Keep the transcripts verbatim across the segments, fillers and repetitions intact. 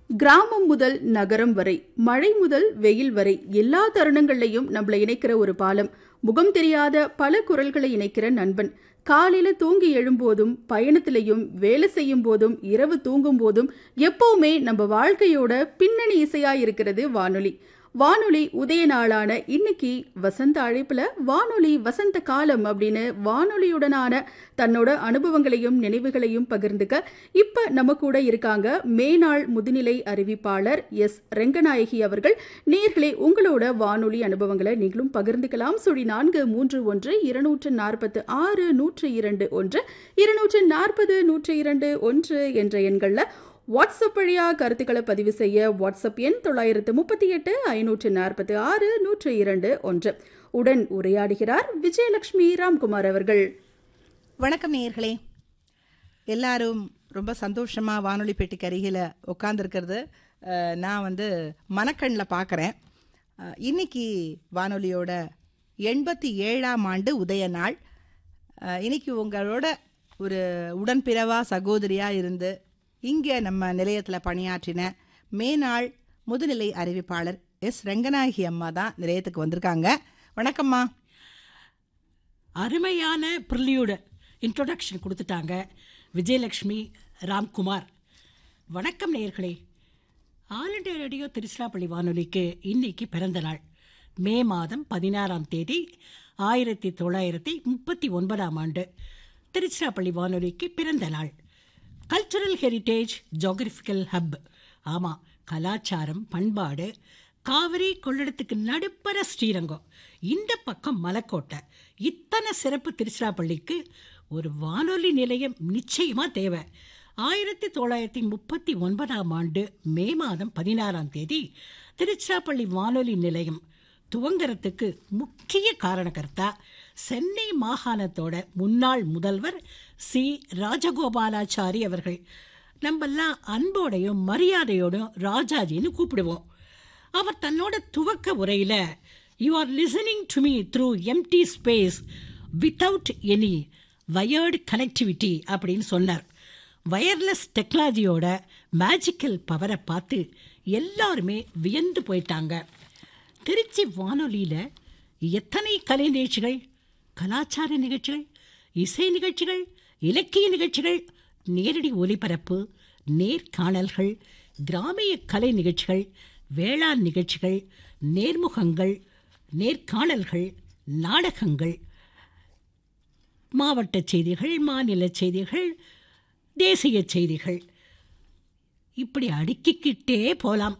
கிராமம் முதல் நகரம் வரை, மழை முதல் வெயில் வரை எல்லா தருணங்கள்லையும் நம்மளை இணைக்கிற ஒரு பாலம். முகம் தெரியாத பல குரல்களை இணைக்கிற நண்பன். காலையில தூங்கி எழும்போதும், பயணத்திலையும், வேலை செய்யும் போதும், இரவு தூங்கும் போதும் எப்பவுமே நம்ம வாழ்க்கையோட பின்னணி இசையா இருக்கிறது வானொலி. வானொலி உதய நாளான இன்னைக்கு வசந்த அழைப்புல வானொலி வசந்த காலம் அப்படின்னு வானொலியுடனான தன்னோட அனுபவங்களையும் நினைவுகளையும் பகிர்ந்துக்க இப்ப நம்ம கூட இருக்காங்க மேனாள் முதுநிலை அறிவிப்பாளர் எஸ் ரெங்கநாயகி அவர்கள். நேயர்களே, உங்களோட வானொலி அனுபவங்களை நீங்களும் பகிர்ந்துக்கலாம். சுழி நான்கு மூன்று ஒன்று இருநூற்று நாற்பத்து ஆறு நூற்று இரண்டு ஒன்று இருநூற்று நாற்பது நூற்று இரண்டு ஒன்று என்ற எண்கள்ல வாட்ஸ்அப் வழியா கருத்துக்களை பதிவு செய்ய வாட்ஸ்அப் எண் தொள்ளாயிரத்து முப்பத்தி எட்டு ஐநூற்று நாற்பத்தி ஆறு நூற்று இரண்டு ஒன்று. உடன் உரையாடுகிறார் விஜயலட்சுமி ராம்குமார் அவர்கள். வணக்கம் நேயர்களே, எல்லாரும் ரொம்ப சந்தோஷமாக வானொலி பெட்டிக்கு அருகில் உட்காந்துருக்கிறது நான் வந்து மனக்கண்ணில் பார்க்குறேன். இன்னைக்கு வானொலியோட எண்பத்தி ஏழாம் ஆண்டு உதய நாள். இன்னைக்கு உங்களோட ஒரு உடன்பிறவா சகோதரியாக இருந்து இங்கே நம்ம நிலையத்தில் பணியாற்றின மேனாள் முதுநிலை அறிவிப்பாளர் எஸ் ரெங்கநாயகி அம்மா தான் நிலையத்துக்கு வந்திருக்காங்க. வணக்கம்மா. அருமையான ப்ரில்யூட இன்ட்ரோடக்ஷன் கொடுத்துட்டாங்க விஜயலட்சுமி ராம்குமார். வணக்கம் நேயர்களே. ஆல் இண்டியா ரேடியோ திருச்சிராப்பள்ளி வானொலிக்கு இன்னைக்கு பிறந்த நாள். மே மாதம் பதினாறாம் தேதி ஆயிரத்தி தொள்ளாயிரத்தி முப்பத்தி ஒன்பதாம் ஆண்டு திருச்சிராப்பள்ளி வானொலிக்கு பிறந்த நாள். Cultural heritage, geographical hub. ஆமாம், கலாச்சாரம், பண்பாடு. காவிரி கொள்ளிடத்துக்கு நடுப்பற ஸ்ரீரங்கம், இந்த பக்கம் மலைக்கோட்டை. இத்தனை சிறப்பு திருச்சிராப்பள்ளிக்கு ஒரு வானொலி நிலையம் நிச்சயமாக தேவை. ஆயிரத்தி தொள்ளாயிரத்தி முப்பத்தி ஒன்பதாம் ஆண்டு மே மாதம் பதினாறாம் தேதி திருச்சிராப்பள்ளி வானொலி நிலையம் துவங்கறதுக்கு முக்கிய காரணகர்த்தா சென்னை மாகாணத்தோட முன்னாள் முதல்வர் சி ராஜகோபாலாச்சாரி அவர்கள். நம்மெல்லாம் அன்போடையும் மரியாதையோடும் ராஜாஜின்னு கூப்பிடுவோம். அவர் தன்னோட துவக்க உரையில் you are listening to me through empty space without any wired connectivity அப்படின்னு சொன்னார். வயர்லெஸ் டெக்னாலஜியோட மேஜிக்கல் பவரை பார்த்து எல்லாருமே வியந்து போயிட்டாங்க. திருச்சி வானொலியில் எத்தனை கலை நிகழ்ச்சிகள், கலாச்சார நிகழ்ச்சிகள், இசை நிகழ்ச்சிகள், இலக்கிய நிகழ்ச்சிகள், நேரடி ஒலிபரப்பு, நேர்காணல்கள், கிராமிய கலை நிகழ்ச்சிகள், வேளாண் நிகழ்ச்சிகள், நேர்முகங்கள், நேர்காணல்கள், நாடகங்கள், மாவட்ட செய்திகள், மாநில செய்திகள், தேசிய செய்திகள், இப்படி அடுக்கிக்கிட்டே போகலாம்.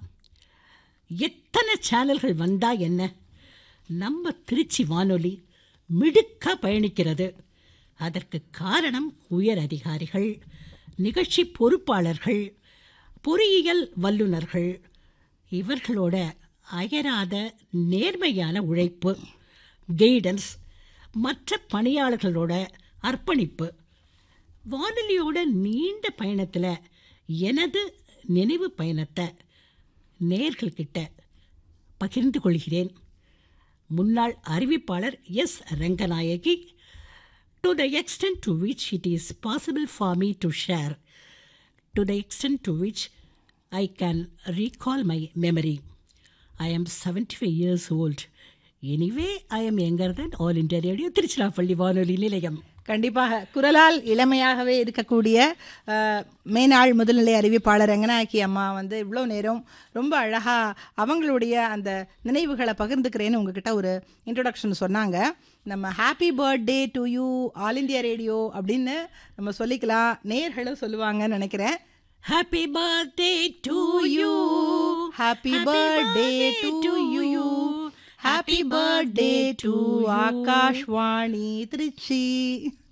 எத்தனை சேனல்கள் வந்தா என்ன, நம்ம திருச்சி வானொலி மிடுக்க பயணிக்கிறது. அதற்கு காரணம் உயர் அதிகாரிகள், நிகழ்ச்சி பொறுப்பாளர்கள், பொறியியல் வல்லுநர்கள், இவர்களோட அயராத நேர்மையான உழைப்பு, கைடன்ஸ், மற்ற பணியாளர்களோட அர்ப்பணிப்பு. வானொலியோட நீண்ட பயணத்தில் எனது நினைவு பயணத்தை நேயர்கள்கிட்ட பகிர்ந்து கொள்கிறேன். முன்னாள் அறிவிப்பாளர் S Ranganayaki. To the extent to which it is possible for me to share, to the extent to which I can recall my memory. I am seventy-five years old. Anyway, I am younger than All India Radio Tiruchirappalli வானொலி நிலையம். கண்டிப்பாக குரலால் இளமையாகவே இருக்கக்கூடிய மேனாள் முதுநிலை அறிவிப்பாளர் ரெங்கநாயகி அம்மா வந்து இவ்வளோ நேரம் ரொம்ப அழகாக அவங்களுடைய அந்த நினைவுகளை பகிர்ந்துக்கிறேன்னு உங்ககிட்ட ஒரு இன்ட்ரொடக்ஷன் சொன்னாங்க. நம்ம happy birthday to you all India radio அப்படின்னு நம்ம சொல்லிக்கலாம். நேயர்களும் சொல்லுவாங்கன்னு நினைக்கிறேன். Happy birthday to you, happy birthday to you, happy birthday to Akashvani Trichy.